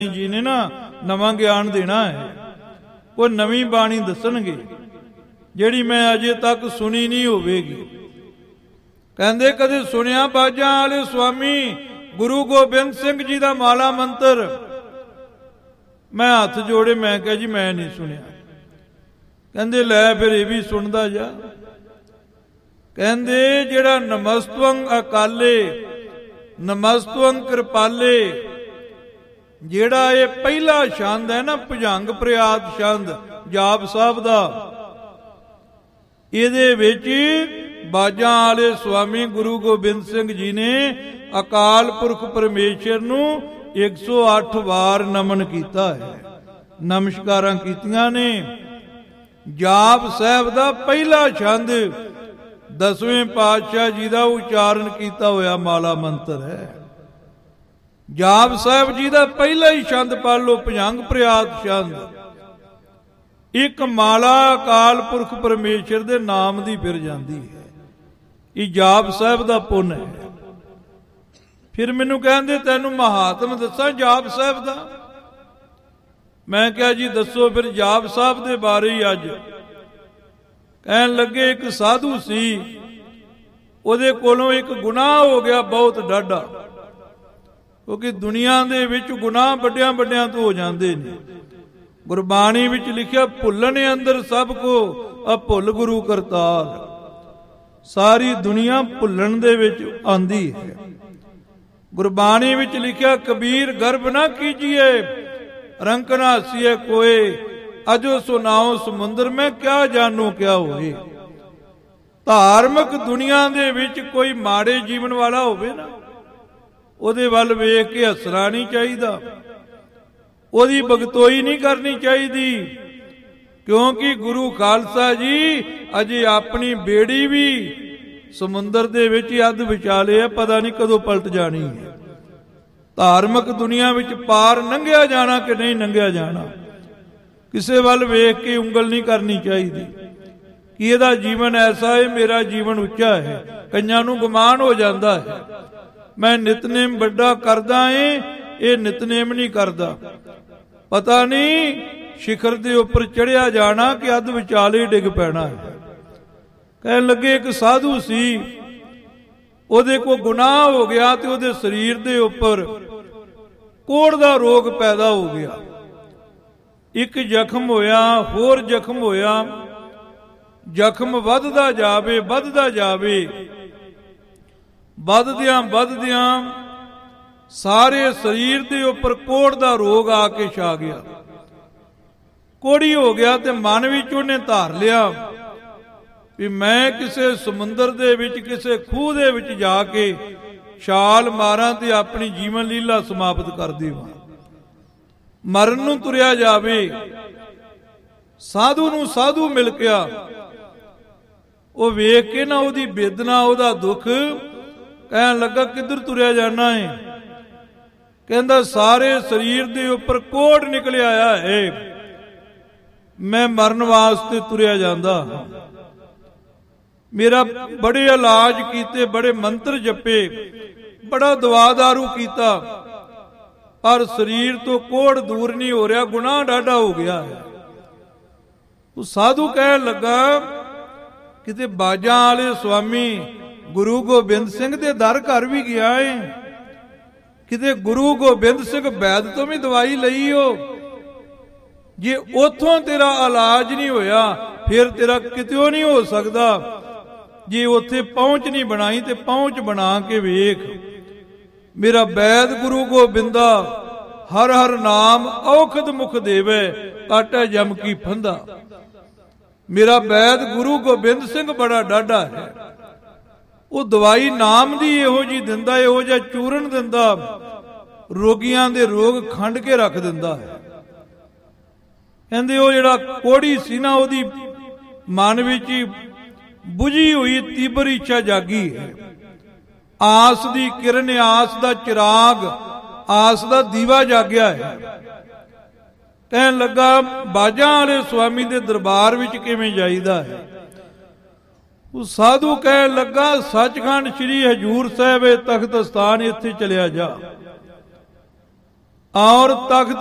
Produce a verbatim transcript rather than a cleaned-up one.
जी ने ना नवां ज्ञान देना है, कोई नवीं बाणी दसणगे जिहड़ी मैं अजे तक सुनी नहीं होवेगी। कहंदे कदे सुनिया बाजां वाले स्वामी गुरु गोबिंद सिंह जी दा माला मंत्र? मैं हथ जोड़े, मैं कहा जी मैं नहीं सुनिया। कहंदे लै फिर ये भी सुनदा जा। कहंदे जिहड़ा नमस्तवं अकाले नमस्तवं कृपाले, ਜਿਹੜਾ ਇਹ ਪਹਿਲਾ ਛੰਦ ਹੈ ਨਾ ਭੁਜੰਗ ਪ੍ਰਿਆਤ ਛੰਦ ਜਾਪ ਸਾਹਿਬ ਦਾ, ਇਹਦੇ ਵਿੱਚ ਬਾਜਾਂ ਵਾਲੇ ਸਵਾਮੀ ਗੁਰੂ ਗੋਬਿੰਦ ਸਿੰਘ ਜੀ ਨੇ ਅਕਾਲ ਪੁਰਖ ਪਰਮੇਸ਼ਰ ਨੂੰ ਇੱਕ ਸੌ ਅੱਠ ਵਾਰ ਨਮਨ ਕੀਤਾ ਹੈ, ਨਮਸਕਾਰਾਂ ਕੀਤੀਆਂ ਨੇ। ਜਾਪ ਸਾਹਿਬ ਦਾ ਪਹਿਲਾ ਛੰਦ ਦਸਵੇਂ ਪਾਤਸ਼ਾਹ ਜੀ ਦਾ ਉਚਾਰਨ ਕੀਤਾ ਹੋਇਆ ਮਾਲਾ ਮੰਤਰ ਹੈ। ਜਾਪ ਸਾਹਿਬ ਜੀ ਦਾ ਪਹਿਲਾ ਹੀ ਛੰਦ ਪੜ੍ਹ ਲਓ, ਭੁਜੰਗ ਪ੍ਰਿਆਤ ਛੰਦ। ਇੱਕ ਮਾਲਾ ਅਕਾਲ ਪੁਰਖ ਪਰਮੇਸ਼ਰ ਦੇ ਨਾਮ ਦੀ ਫਿਰ ਜਾਂਦੀ ਹੈ। ਇਹ ਜਾਪ ਸਾਹਿਬ ਦਾ ਪੁੰਨ ਹੈ। ਫਿਰ ਮੈਨੂੰ ਕਹਿੰਦੇ ਤੈਨੂੰ ਮਹਾਤਮ ਦੱਸਾਂ ਜਾਪ ਸਾਹਿਬ ਦਾ? ਮੈਂ ਕਿਹਾ ਜੀ ਦੱਸੋ ਫਿਰ ਜਾਪ ਸਾਹਿਬ ਦੇ ਬਾਰੇ ਹੀ ਅੱਜ। ਕਹਿਣ ਲੱਗੇ ਇੱਕ ਸਾਧੂ ਸੀ, ਉਹਦੇ ਕੋਲੋਂ ਇੱਕ ਗੁਨਾਹ ਹੋ ਗਿਆ ਬਹੁਤ ਡਾਢਾ, ਕਿਉਂਕਿ ਦੁਨੀਆ ਦੇ ਵਿੱਚ ਗੁਨਾਹ ਵੱਡਿਆਂ ਵੱਡਿਆਂ ਤੋਂ ਹੋ ਜਾਂਦੇ ਨੇ। ਗੁਰਬਾਣੀ ਵਿੱਚ ਲਿਖਿਆ ਭੁੱਲਣ ਅੰਦਰ ਸਭ ਕੋ ਅਭੁੱਲ ਗੁਰੂ ਕਰਤਾਰ। ਸਾਰੀ ਦੁਨੀਆ ਭੁੱਲਣ ਦੇ ਵਿੱਚ ਆਂਦੀ ਹੈ। ਗੁਰਬਾਣੀ ਵਿੱਚ ਲਿਖਿਆ ਕਬੀਰ ਗਰਭ ਨਾ ਕੀਜੀਏ ਰੰਕ ਨਾ ਹਸੀਏ ਕੋਏ, ਅਜੋ ਸੁਨਾਓ ਸਮੁੰਦਰ ਮੈਂ ਕਿਆ ਜਾਣੂ ਕਿਆ ਹੋਏ। ਧਾਰਮਿਕ ਦੁਨੀਆ ਦੇ ਵਿੱਚ ਕੋਈ ਮਾੜੇ ਜੀਵਨ ਵਾਲਾ ਹੋਵੇ ਨਾ, ਉਹਦੇ ਵੱਲ ਵੇਖ ਕੇ ਹੱਸਣਾ ਨਹੀਂ ਚਾਹੀਦਾ, ਉਹਦੀ ਬਗਤੋਈ ਨਹੀਂ ਕਰਨੀ ਚਾਹੀਦੀ, ਕਿਉਂਕਿ ਗੁਰੂ ਖਾਲਸਾ ਜੀ ਅਜੇ ਆਪਣੀ ਬੇੜੀ ਵੀ ਸਮੁੰਦਰ ਦੇ ਵਿੱਚ ਅੱਧ ਵਿਚਾਲੇ ਆ, ਪਤਾ ਨਹੀਂ ਕਦੋਂ ਪਲਟ ਜਾਣੀ ਹੈ। ਧਾਰਮਿਕ ਦੁਨੀਆ ਵਿੱਚ ਪਾਰ ਲੰਘਿਆ ਜਾਣਾ ਕਿ ਨਹੀਂ ਲੰਘਿਆ ਜਾਣਾ, ਕਿਸੇ ਵੱਲ ਵੇਖ ਕੇ ਉਂਗਲ ਨਹੀਂ ਕਰਨੀ ਚਾਹੀਦੀ ਕਿ ਇਹਦਾ ਜੀਵਨ ਐਸਾ ਹੈ, ਮੇਰਾ ਜੀਵਨ ਉੱਚਾ ਹੈ। ਕਈਆਂ ਨੂੰ ਗੁਮਾਨ ਹੋ ਜਾਂਦਾ ਹੈ ਮੈਂ ਨਿਤਨੇਮ ਵੱਡਾ ਕਰਦਾ ਏ, ਇਹ ਨਿਤਨੇਮ ਨਹੀਂ ਕਰਦਾ। ਪਤਾ ਨਹੀਂ ਸਿਖਰ ਦੇ ਉੱਪਰ ਚੜਿਆ ਜਾਣਾ ਕਿ ਅੱਧ ਵਿਚਾਲੇ ਡਿੱਗ ਪੈਣਾ ਹੈ। ਕਹਿਣ ਲੱਗੇ ਇੱਕ ਸਾਧੂ ਸੀ, ਉਹਦੇ ਕੋਲ ਗੁਨਾਹ ਹੋ ਗਿਆ ਤੇ ਉਹਦੇ ਸਰੀਰ ਦੇ ਉੱਪਰ ਕੋੜ ਦਾ ਰੋਗ ਪੈਦਾ ਹੋ ਗਿਆ। ਇੱਕ ਜ਼ਖਮ ਹੋਇਆ, ਹੋਰ ਜ਼ਖਮ ਹੋਇਆ, ਜ਼ਖਮ ਵੱਧਦਾ ਜਾਵੇ ਵੱਧਦਾ ਜਾਵੇ, ਵੱਧਦਿਆਂ ਵੱਧਦਿਆਂ ਸਾਰੇ ਸਰੀਰ ਦੇ ਉੱਪਰ ਕੋੜ ਦਾ ਰੋਗ ਆ ਕੇ ਛਾ ਗਿਆ। ਕੋੜੀ ਹੋ ਗਿਆ ਤੇ ਮਨ ਵਿੱਚ ਉਹਨੇ ਧਾਰ ਲਿਆ ਵੀ ਮੈਂ ਕਿਸੇ ਸਮੁੰਦਰ ਦੇ ਵਿੱਚ ਕਿਸੇ ਖੂਹ ਦੇ ਵਿੱਚ ਜਾ ਕੇ ਛਾਲ ਮਾਰਾਂ ਤੇ ਆਪਣੀ ਜੀਵਨ ਲੀਲਾ ਸਮਾਪਤ ਕਰ ਦੇਵਾਂ। ਮਰਨ ਨੂੰ ਤੁਰਿਆ ਜਾਵੇ। ਸਾਧੂ ਨੂੰ ਸਾਧੂ ਮਿਲ ਗਿਆ, ਉਹ ਵੇਖ ਕੇ ਨਾ ਉਹਦੀ ਬੇਦਨਾ ਉਹਦਾ ਦੁੱਖ, ਕਹਿਣ ਲੱਗਾ ਕਿੱਧਰ ਤੁਰਿਆ ਜਾਣਾ ਹੈ? ਕਹਿੰਦਾ ਸਾਰੇ ਸਰੀਰ ਦੇ ਉੱਪਰ ਕੋੜ ਨਿਕਲ ਆਇਆ ਹੈ, ਮੈਂ ਮਰਨ ਵਾਸਤੇ ਤੁਰਿਆ ਜਾਂਦਾ। ਮੇਰਾ ਬੜੇ ਇਲਾਜ ਕੀਤੇ, ਬੜੇ ਮੰਤਰ ਜਪੇ, ਬੜਾ ਦਵਾ ਦਾਰੂ ਕੀਤਾ, ਪਰ ਸਰੀਰ ਤੋਂ ਕੋੜ ਦੂਰ ਨਹੀਂ ਹੋ ਰਿਹਾ, ਗੁਨਾਹ ਡਾਢਾ ਹੋ ਗਿਆ ਹੈ। ਉਹ ਸਾਧੂ ਕਹਿਣ ਲੱਗਾ ਕਿਤੇ ਬਾਜਾਂ ਵਾਲੇ ਸਵਾਮੀ ਗੁਰੂ ਗੋਬਿੰਦ ਸਿੰਘ ਦੇ ਦਰ ਘਰ ਵੀ ਗਿਆ ਏ, ਕਿਤੇ ਗੁਰੂ ਗੋਬਿੰਦ ਸਿੰਘ ਵੈਦ ਤੋਂ ਵੀ ਦਵਾਈ ਲਈ ਹੋ, ਜੇ ਉਥੋਂ ਤੇਰਾ ਇਲਾਜ ਨਹੀਂ ਹੋਇਆ ਫਿਰ ਤੇਰਾ ਕਿਤਿਓਂ ਨਹੀਂ ਹੋ ਸਕਦਾ। ਜੇ ਉੱਥੇ ਪਹੁੰਚ ਨਹੀਂ ਬਣਾਈ ਤੇ ਪਹੁੰਚ ਬਣਾ ਕੇ ਵੇਖ। ਮੇਰਾ ਵੈਦ ਗੁਰੂ ਗੋਬਿੰਦਾ ਹਰ ਹਰ ਨਾਮ ਔਖਦ ਮੁਖ ਦੇਵੇ, ਕਾਟਾ ਜਮ ਕੀ ਫੰਦਾ। ਮੇਰਾ ਵੈਦ ਗੁਰੂ ਗੋਬਿੰਦ ਸਿੰਘ ਬੜਾ ਡਾਢਾ ਹੈ, ਉਹ ਦਵਾਈ ਨਾਮ ਦੀ ਇਹੋ ਜੀ ਦਿੰਦਾ, ਇਹੋ ਜਿਹਾ ਚੂਰਨ ਦਿੰਦਾ, ਰੋਗੀਆਂ ਦੇ ਰੋਗ ਖੰਡ ਕੇ ਰੱਖ ਦਿੰਦਾ ਹੈ। ਕਹਿੰਦੇ ਉਹ ਜਿਹੜਾ ਕੋੜੀ ਸੀ ਨਾ, ਉਹਦੀ ਮਨ ਵਿੱਚ ਬੁਝੀ ਹੋਈ ਤੀਬਰ ਇੱਛਾ ਜਾਗੀ ਹੈ। ਆਸ ਦੀ ਕਿਰਨ, ਆਸ ਦਾ ਚਿਰਾਗ, ਆਸ ਦਾ ਦੀਵਾ ਜਾਗਿਆ ਹੈ। ਕਹਿਣ ਲੱਗਾ ਬਾਜਾਂ ਵਾਲੇ ਸਵਾਮੀ ਦੇ ਦਰਬਾਰ ਵਿੱਚ ਕਿਵੇਂ ਜਾਈਦਾ ਹੈ? ਉਹ ਸਾਧੂ ਕਹਿਣ ਲੱਗਾ ਸੱਚਖੰਡ ਸ੍ਰੀ ਹਜੂਰ ਸਾਹਿਬ ਤਖਤ ਸਥਾਨ, ਇੱਥੇ ਚਲਿਆ ਜਾ। ਔਰ ਤਖਤ